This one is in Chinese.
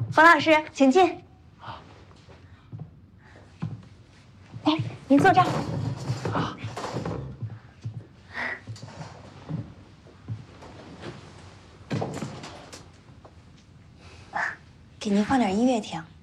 冯老师，请进。来，您坐这儿。给您放点音乐听。